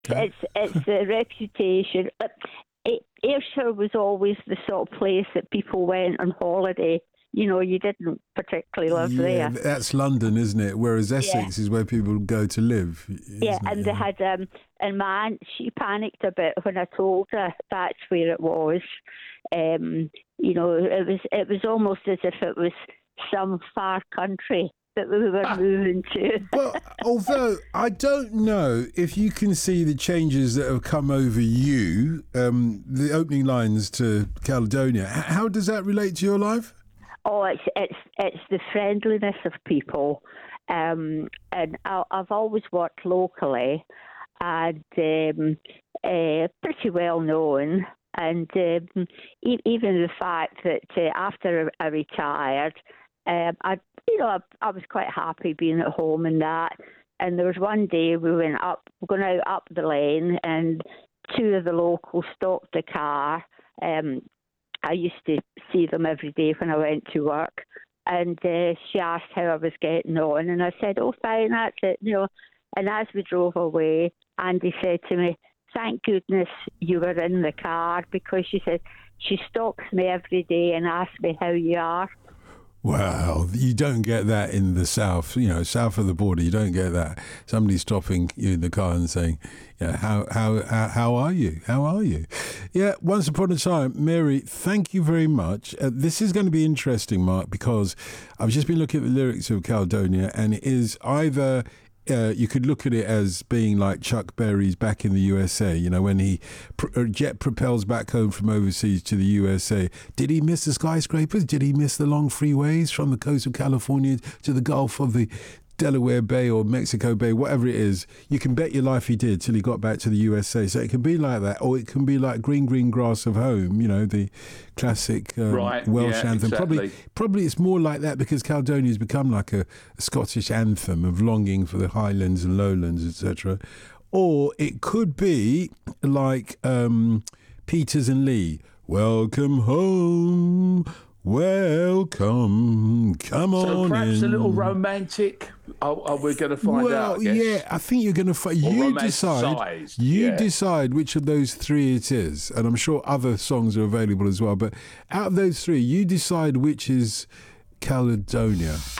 It's the reputation. Ayrshire was always the sort of place that people went on holiday. You know, you didn't particularly live there. That's London, isn't it? Whereas Essex is where people go to live. Yeah, and they had, and my aunt, she panicked a bit when I told her that's where it was. You know, it was almost as if it was some far country that we were moving to. Well, although I don't know if you can see the changes that have come over you, the opening lines to Caledonia. How does that relate to your life? Oh, it's the friendliness of people, and I've always worked locally, and pretty well known. And even the fact that after I retired, I was quite happy being at home and that. And there was one day we went going out up the lane, and two of the locals stopped the car. I used to see them every day when I went to work, and she asked how I was getting on, and I said, "Oh, fine, that's it," you know. And as we drove away, Andy said to me, "Thank goodness you were in the car," because she said she stalks me every day and asks me how you are. Wow, you don't get that in the south. You know, south of the border, you don't get that. Somebody stopping you in the car and saying, "Yeah, how are you? How are you?" Yeah, once upon a time, Mary. Thank you very much. This is going to be interesting, Mark, because I've just been looking at the lyrics of Caledonia, and it is either. You could look at it as being like Chuck Berry's Back in the USA, you know, when he jet propels back home from overseas to the USA. Did he miss the skyscrapers? Did he miss the long freeways from the coast of California to the Gulf of the Delaware Bay or Mexico Bay, whatever it is? You can bet your life he did till he got back to the USA. So it can be like that, or it can be like Green, Green Grass of Home, you know, the classic Welsh anthem. Exactly. Probably it's more like that because Caledonia has become like a Scottish anthem of longing for the highlands and lowlands, etc. Or it could be like Peters and Lee, "Welcome home, welcome, come on in." So perhaps a little romantic. We're going to find out. Well, yeah, I think you're going to find. You decide which of those three it is, and I'm sure other songs are available as well. But out of those three, you decide which is Caledonia.